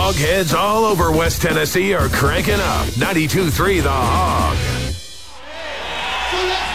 Hog heads all over West Tennessee are cranking up 92.3 The Hog.